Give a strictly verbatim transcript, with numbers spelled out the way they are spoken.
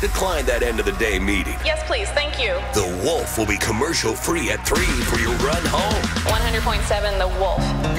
decline that end of the day meeting. Yes, please. Thank you. The Wolf will be commercial free at three for your run home. one hundred point seven The Wolf.